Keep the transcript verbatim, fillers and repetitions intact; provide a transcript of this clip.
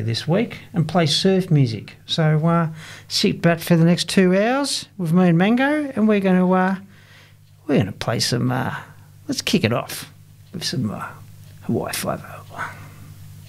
this week and play surf music. So uh, sit back for the next two hours with me and Mango, and we're going to uh, we're going to play some. Uh, let's kick it off with some uh, Hawaii Five-O.